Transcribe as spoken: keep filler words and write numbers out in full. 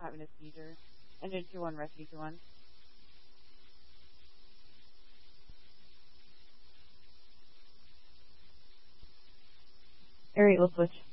having a seizure. Engine two one, rescue two one. Alright, we'll switch.